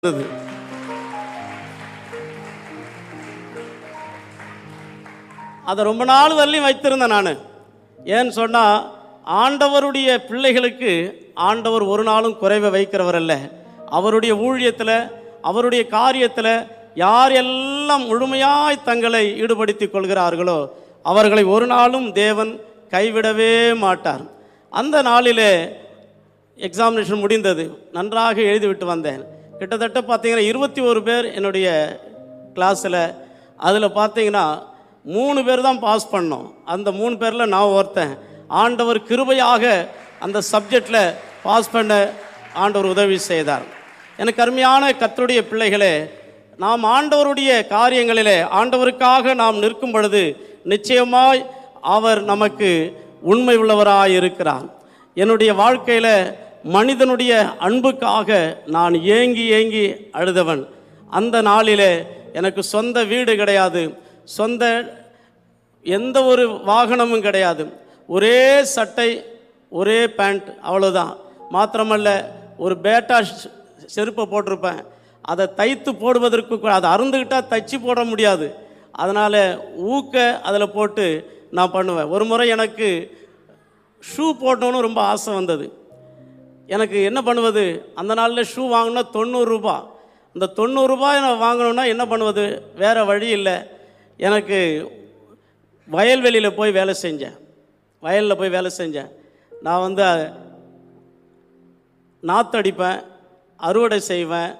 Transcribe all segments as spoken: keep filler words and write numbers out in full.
அதை ரொம்ப நாள் வரலையும் வைத்திருந்தேன் நான். ஏன்னு சொன்னால், ஆண்டவருடைய பிள்ளைகளுக்கு ஆண்டவர் ஒரு நாளும் குறைவை வைக்கிறவர் அல்ல. அவருடைய ஊழியத்தில், அவருடைய காரியத்தில் யார் எல்லாம் முழுமையாய் தங்களை ஈடுபடுத்தி கொள்கிறார்களோ அவர்களை ஒரு நாளும் தேவன் கைவிடவே மாட்டார். அந்த நாளிலே எக்ஸாமினேஷன் முடிந்தது. நன்றாக எழுதிவிட்டு வந்தேன். கிட்டத்தட்ட பார்த்தீங்கன்னா இருபத்தி ஒரு பேர் என்னுடைய கிளாஸில். அதில் பார்த்தீங்கன்னா மூணு பேர் தான் பாஸ் பண்ணோம். அந்த மூணு பேரில் நான் ஒருத்தன். ஆண்டவர் கிருபையாக அந்த சப்ஜெக்டில் பாஸ் பண்ண ஆண்டவர் உதவி செய்தார். எனக்கு அருமையான கர்த்தருடைய பிள்ளைகளே, நாம் ஆண்டவருடைய காரியங்களிலே ஆண்டவருக்காக நாம் நிற்கும் பொழுது நிச்சயமாய் அவர் நமக்கு உண்மை உள்ளவராக இருக்கிறார். என்னுடைய வாழ்க்கையில் மனிதனுடைய அன்புக்காக நான் ஏங்கி ஏங்கி அழுதவன். அந்த நாளிலே எனக்கு சொந்த வீடு கிடையாது, சொந்த எந்த ஒரு வாகனமும் கிடையாது. ஒரே சட்டை, ஒரே பேண்ட், அவ்வளோதான். மாத்திரமல்ல, ஒரு பேட்டா செருப்பை போட்டிருப்பேன். அதை தைத்து போடுவதற்கு அதை அருந்துக்கிட்டால் தைச்சி போட முடியாது. அதனால் ஊக்க அதில் போட்டு நான் பண்ணுவேன். ஒரு முறை எனக்கு ஷூ போடணுன்னு ரொம்ப ஆசை வந்தது. எனக்கு என்ன பண்ணுவது, அந்த நாளில் ஷூ வாங்கினா தொண்ணூறுரூபா. அந்த தொண்ணூறுரூபாய் நான் வாங்கணுன்னா என்ன பண்ணுவது, வேறு வழி இல்லை. எனக்கு வயல்வெளியில் போய் வேலை செஞ்சேன். வயலில் போய் வேலை செஞ்சேன். நான் வந்து நாற்றடிப்பேன், அறுவடை செய்வேன்.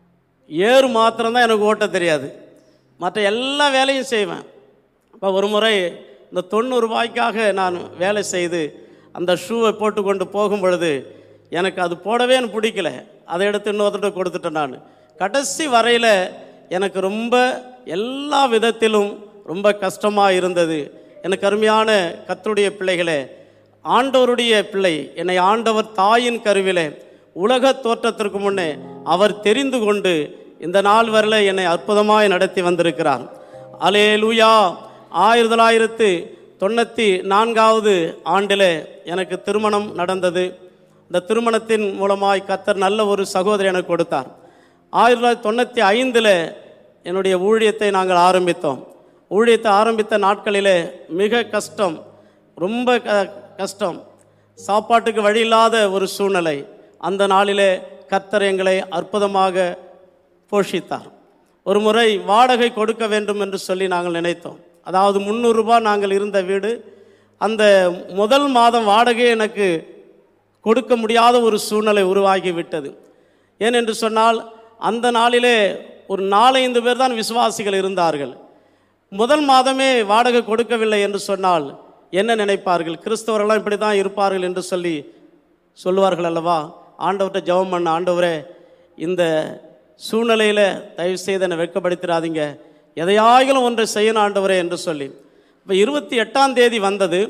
ஏறு மாத்திரம்தான் எனக்கு ஓட்ட தெரியாது, மற்ற எல்லா வேலையும் செய்வேன். அப்போ ஒரு முறை இந்த தொண்ணூறுரூபாய்க்காக நான் வேலை செய்து அந்த ஷூவை போட்டு கொண்டு போகும் பொழுது எனக்கு அது போடவே எனக்கு பிடிக்கல. அதை எடுத்து இன்னொருத்தட்ட கொடுத்துட்டேன். நான் கடைசி வரையில் எனக்கு ரொம்ப எல்லா விதத்திலும் ரொம்ப கஷ்டமாக இருந்தது. எனக்கு அருமையான கர்த்தருடைய பிள்ளைகளே, ஆண்டவருடைய பிள்ளை, என்னை ஆண்டவர் தாயின் கருவிலே உலக தோற்றத்திற்கு முன்னே அவர் தெரிந்து கொண்டு இந்த நாள் வரையில் என்னை அற்புதமாய் நடத்தி வந்திருக்கிறார். அல்லேலூயா. ஆயிரத்தி தொள்ளாயிரத்து தொண்ணூற்றி நான்காவது ஆண்டில் எனக்கு திருமணம் நடந்தது. இந்த திருமணத்தின் மூலமாய் கர்த்தர் நல்ல ஒரு சகோதரி எனக்கு கொடுத்தார். ஆயிரத்தி தொள்ளாயிரத்தி தொண்ணூற்றி ஐந்தில் என்னுடைய ஊழியத்தை நாங்கள் ஆரம்பித்தோம். ஊழியத்தை ஆரம்பித்த நாட்களிலே மிக கஷ்டம், ரொம்ப க கஷ்டம் சாப்பாட்டுக்கு வழி இல்லாத ஒரு சூழ்நிலை. அந்த நாளிலே கர்த்தர் எங்களை அற்புதமாக போஷித்தார். ஒரு முறை வாடகை கொடுக்க வேண்டும் என்று சொல்லி நாங்கள் நினைத்தோம். அதாவது முந்நூறுரூபா நாங்கள் இருந்த வீடு. அந்த முதல் மாதம் வாடகையை எனக்கு கொடுக்க முடியாத ஒரு சூழ்நிலை உருவாகி விட்டது. ஏனென்று சொன்னால், அந்த நாளிலே ஒரு நாலஞ்சு பேர் தான் விசுவாசிகள் இருந்தார்கள். முதல் மாதமே வாடகை கொடுக்கவில்லை என்று சொன்னால் என்ன நினைப்பார்கள்? கிறிஸ்தவர்களாம் இப்படி தான் இருப்பார்கள் என்று சொல்லி சொல்லுவார்கள் அல்லவா? ஆண்டவர்கிட்ட ஜெபம் பண்ண, ஆண்டவரே இந்த சூழ்நிலையில் தயவு செய்து என்னை வெட்கப்படுத்திடாதீங்க, எதையாயிலும் ஒன்றை செய்யணும் ஆண்டவரே என்று சொல்லி. இப்போ இருபத்தி எட்டாம் தேதி வந்தது.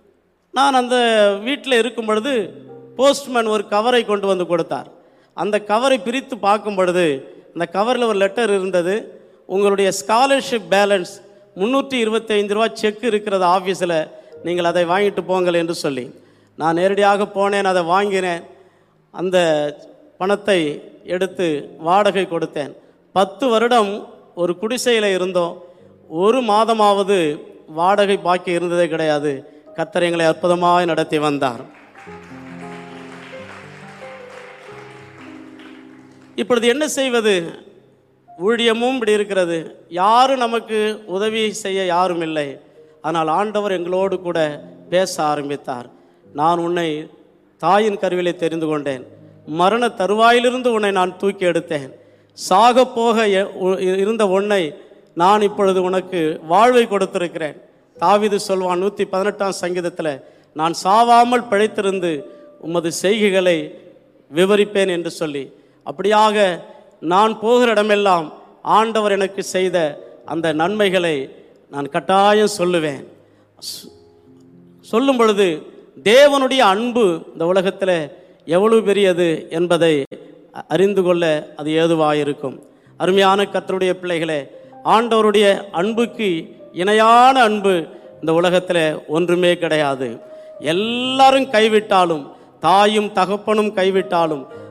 நான் அந்த வீட்டில் இருக்கும் பொழுது போஸ்ட்மேன் ஒரு கவரை கொண்டு வந்து கொடுத்தார். அந்த கவரை பிரித்து பார்க்கும் பொழுது அந்த கவரில் ஒரு லெட்டர் இருந்தது. உங்களுடைய ஸ்காலர்ஷிப் பேலன்ஸ் முந்நூற்றி இருபத்தி ஐந்து ரூபா செக் இருக்கிறது ஆஃபீஸில், நீங்கள் அதை வாங்கிட்டு போங்கள் என்று சொல்லி நான் நேரடியாக போனேன். அதை வாங்கினேன். அந்த பணத்தை எடுத்து வாடகை கொடுத்தேன். பத்து வருடம் ஒரு குடிசையில் இருந்தோம். ஒரு மாதமாவது வாடகை பாக்கி இருந்ததே கிடையாது. கர்த்தர் எங்களை அற்புதமாக நடத்தி வந்தார். இப்பொழுது என்ன செய்வது? ஊழியமும் இப்படி இருக்கிறது, யாரும் நமக்கு உதவி செய்ய யாரும் இல்லை. ஆனால் ஆண்டவர் எங்களோடு கூட பேச ஆரம்பித்தார். நான் உன்னை தாயின் கருவிலே தெரிந்து கொண்டேன், மரண தருவாயிலிருந்து உன்னை நான் தூக்கி எடுத்தேன், சாக போக இருந்த உன்னை நான் இப்பொழுது உனக்கு வாழ்வை கொடுத்திருக்கிறேன். தாவீது சொல்வான் நூற்றி பதினெட்டாம் சங்கீதத்தில், நான் சாவாமல் பிழைத்திருந்து உமது செய்கைகளை விவரிப்பேன் என்று சொல்லி. அப்படியாக நான் போகிற இடமெல்லாம் ஆண்டவர் எனக்கு செய்த அந்த நன்மைகளை நான் கட்டாயம் சொல்லுவேன். சொல்லும் பொழுது தேவனுடைய அன்பு இந்த உலகத்தில் எவ்வளவு பெரியது என்பதை அறிந்து கொள்ள அது ஏதுவாயிருக்கும். அருமையான கர்த்தருடைய பிள்ளைகளே, ஆண்டவருடைய அன்புக்கு இணையான அன்பு இந்த உலகத்தில் ஒன்றுமே கிடையாது. எல்லாரும் கைவிட்டாலும், தாயும் தகப்பனும் கைவிட்டாலும்,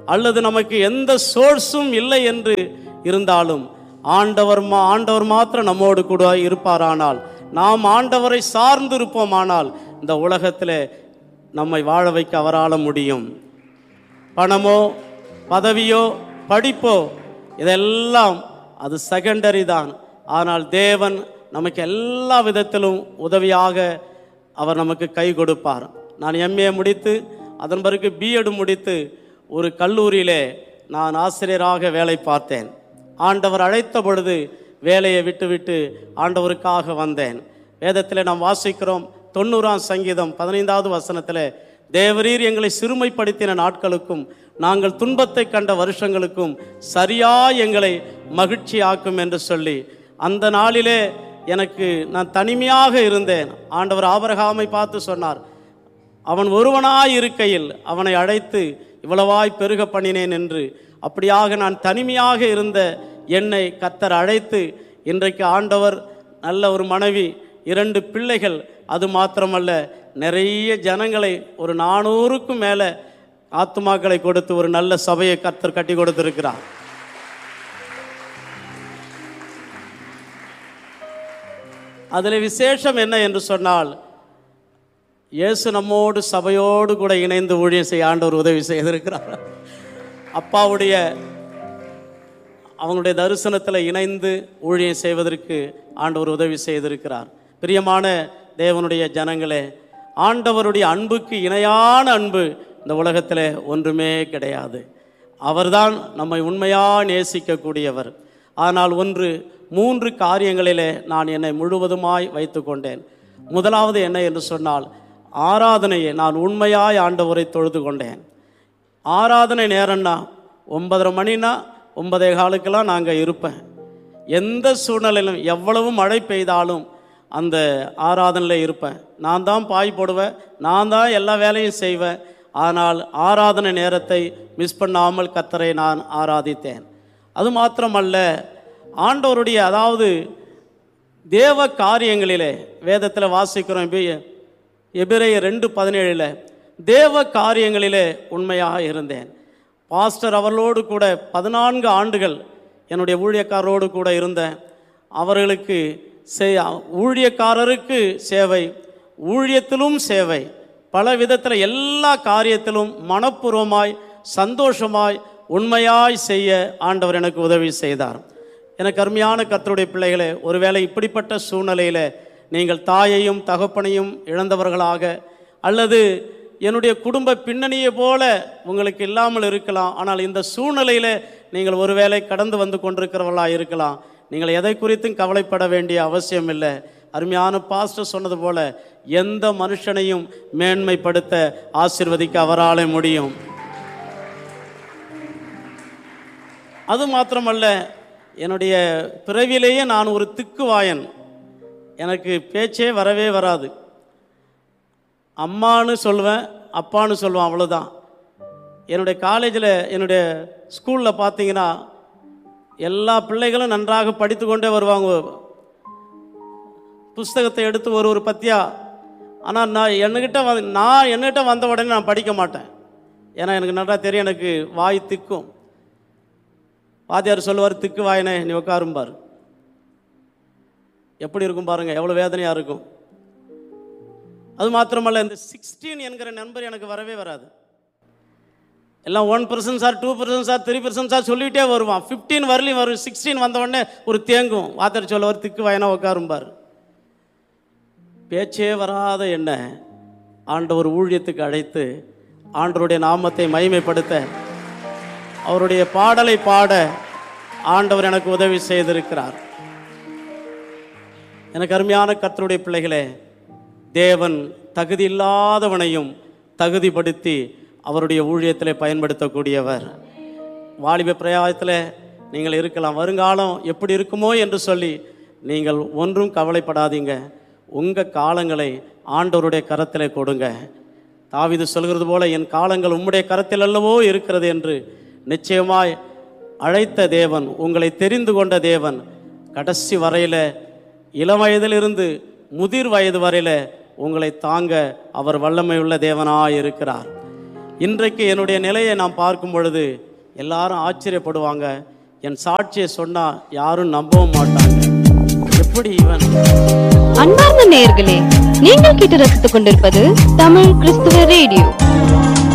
அல்லது நமக்கு எந்த சோர்ஸும் இல்லை என்று இருந்தாலும் ஆண்டவர் மா ஆண்டவர் மாத்திரம் நம்மோடு கூட இருப்பாரானால், நாம் ஆண்டவரை சார்ந்து இருப்போமானால் இந்த உலகத்தில் நம்மை வாழ வைக்க அவரால் முடியும். பணமோ பதவியோ படிப்போ இதெல்லாம் அது செகண்டரி தான். ஆனால் தேவன் நமக்கு எல்லா விதத்திலும் உதவியாக அவர் நமக்கு கை கொடுப்பார். நான் எம்ஏ முடித்து அதன் பிறகு பிஎட் முடித்து ஒரு கல்லூரியிலே நான் ஆசிரியராக வேலை பார்த்தேன். ஆண்டவர் அழைத்த பொழுது வேலையை விட்டுவிட்டு ஆண்டவருக்காக வந்தேன். வேதத்தில் நாம் வாசிக்கிறோம், தொண்ணூறாம் சங்கீதம் பதினைந்தாவது வசனத்தில், தேவரீர் எங்களை சிறுமைப்படுத்தின நாட்களுக்கும் நாங்கள் துன்பத்தை கண்ட வருஷங்களுக்கும் சரியா எங்களை மகிழ்ச்சி ஆக்கும் என்று சொல்லி, அந்த நாளிலே எனக்கு நான் தனிமையாக இருந்தேன். ஆண்டவர் ஆபிரகாமை பார்த்து சொன்னார், அவன் ஒருவனாய் இருக்கையில் அவனை அழைத்து இவ்வளவாய் பெருக பண்ணினேன் என்று. அப்படியாக நான் தனிமையாக இருந்த என்னை கர்த்தர் அழைத்து இன்றைக்கு ஆண்டவர் நல்ல ஒரு மனைவி, இரண்டு பிள்ளைகள், அது மாத்திரமல்ல நிறைய ஜனங்களை, ஒரு நானூறுக்கும் மேலே ஆத்துமாக்களை கொடுத்து ஒரு நல்ல சபையை கர்த்தர் கட்டி கொடுத்திருக்கிறார். அதில் விசேஷம் என்ன என்று சொன்னால், இயேசு நம்மோடு சபையோடு கூட இணைந்து ஊழியம் செய்ய ஆண்டவர் உதவி செய்திருக்கிறார். அப்பாவுடைய அவங்களுடைய தரிசனத்தில் இணைந்து ஊழியம் செய்வதற்கு ஆண்டவர் உதவி செய்திருக்கிறார். பிரியமான தேவனுடைய ஜனங்களே, ஆண்டவருடைய அன்புக்கு இணையான அன்பு இந்த உலகத்தில் ஒன்றுமே கிடையாது. அவர்தான் நம்மை உண்மையாக நேசிக்கக்கூடியவர். ஆனால் ஒன்று மூன்று காரியங்களிலே நான் என்னை முழுவதுமாய் வைத்து கொண்டேன். முதலாவது என்ன என்று சொன்னால், ஆராதனையை நான் உண்மையாய் ஆண்டவரை தொழுது கொண்டேன். ஆராதனை நேரம்னா ஒன்பதரை மணினா ஒன்பதே காலுக்கெல்லாம் நாங்கள் இருப்பேன். எந்த சூழ்நிலையிலும் எவ்வளவு மழை பெய்தாலும் அந்த ஆராதனையில் இருப்பேன். நான் தான் பாய் போடுவேன், நான் தான் எல்லா வேலையும் செய்வேன். ஆனால் ஆராதனை நேரத்தை மிஸ் பண்ணாமல் கர்த்தரை நான் ஆராதித்தேன். அது மாத்திரமல்ல, ஆண்டவருடைய அதாவது தேவ காரியங்களிலே வேதத்தில் வாசிக்கிறோம், எபிரேயர் ரெண்டு பதினேழில் தேவ காரியங்களிலே உண்மையாக இருந்தேன். பாஸ்டர் அவர்களோடு கூட பதினான்கு ஆண்டுகள் என்னுடைய ஊழியக்காரரோடு கூட இருந்தேன். அவர்களுக்கு செய் ஊழியக்காரருக்கு சேவை, ஊழியத்திலும் சேவை, பல விதத்தில் எல்லா காரியத்திலும் மனப்பூர்வமாய் சந்தோஷமாய் உண்மையாய் செய்ய ஆண்டவர் எனக்கு உதவி செய்தார். எனக்கு அருமையான கர்த்தருடைய பிள்ளைகளே, ஒருவேளை இப்படிப்பட்ட சூழ்நிலையில் நீங்கள் தாயையும் தகப்பனையும் இழந்தவர்களாக, அல்லது என்னுடைய குடும்ப பின்னணியை போல உங்களுக்கு இல்லாமல் இருக்கலாம். ஆனால் இந்த சூழ்நிலையில் நீங்கள் ஒருவேளை கடந்து வந்து கொண்டிருக்கிறவர்களாக இருக்கலாம். நீங்கள் எதை குறித்தும் கவலைப்பட வேண்டிய அவசியம் இல்லை. அருமையான பாஸ்டர் சொன்னது போல, எந்த மனுஷனையும் மேன்மைப்படுத்த ஆசீர்வதிக்க அவராலே முடியும். அது மாத்திரமல்ல, என்னுடைய பிறவிலேயே நான் ஒரு திக்குவாயன். எனக்கு பேச்சே வரவே வராது. அம்மானு சொல்லுவேன், அப்பான்னு சொல்லுவேன், அவ்வளோதான். என்னுடைய காலேஜில் என்னுடைய ஸ்கூலில் பார்த்தீங்கன்னா எல்லா பிள்ளைகளும் நன்றாக படித்து கொண்டே வருவாங்க. புஸ்தகத்தை எடுத்து ஒரு ஒரு பத்தியா. ஆனால் நான் என்கிட்ட வந்து நான் என்கிட்ட வந்த உடனே நான் படிக்க மாட்டேன். ஏன்னா எனக்கு நல்லா தெரியும், எனக்கு வாய் திக்கும். வாத்தியார் சொல்லுவார், திக்கு வாயினே நீ உட்காரும்பார். எப்படி இருக்கும் பாருங்கள், எவ்வளோ வேதனையாக இருக்கும். அது மாத்திரமல்ல, இந்த சிக்ஸ்டீன் என்கிற நம்பர் எனக்கு வரவே வராது. எல்லாம் one percent sir, two percent sir, three percent sir சொல்லிகிட்டே வருவான். ஃபிஃப்டீன் வரலையும் வரும். சிக்ஸ்டீன் வந்த உடனே ஒரு தேங்கும். வாத்தியார் சொல்லுவார், திக்கு வாயினா உட்காரும்பார். பேச்சே வராத என்ன ஆண்டவர் ஊழியத்துக்கு அழைத்து ஆண்டவருடைய நாமத்தை மகிமைப்படுத்த, அவருடைய பாடலை பாட ஆண்டவர் எனக்கு உதவி செய்திருக்கிறார். எனக்கு அருமையான கர்த்தருடைய பிள்ளைகளே, தேவன் தகுதி இல்லாதவனையும் தகுதிப்படுத்தி அவருடைய ஊழியத்தில் பயன்படுத்தக்கூடியவர். வாலிப பிரயாயத்தில் நீங்கள் இருக்கலாம். வருங்காலம் எப்படி இருக்குமோ என்று சொல்லி நீங்கள் ஒன்றும் கவலைப்படாதீங்க. உங்கள் காலங்களை ஆண்டவருடைய கரத்தில் கொடுங்க. தாவீது சொல்கிறது போல, என் காலங்கள் உம்முடைய கரத்தில் அல்லவோ இருக்கிறது என்று. நிச்சயமாய் அழைத்த தேவன், உங்களை தெரிந்து கொண்ட தேவன், கடைசி வரையில் இளம் வயதிலிருந்து முதிர் வயது வரையில் உங்களை தாங்க அவர் வல்லமை உள்ள தேவனாய் இருக்கிறார். இன்றைக்கு என்னுடைய நிலையை நான் பார்க்கும் பொழுது எல்லாரும் ஆச்சரியப்படுவாங்க. என் சாட்சியை சொன்னால் யாரும் நம்பவும் மாட்டாங்க. எப்படி இவன்? அன்பார்ந்த நேயர்களே, நீங்கள் கேட்டு ரசித்துக் கொண்டிருப்பது தமிழ் கிறிஸ்துவ ரேடியோ.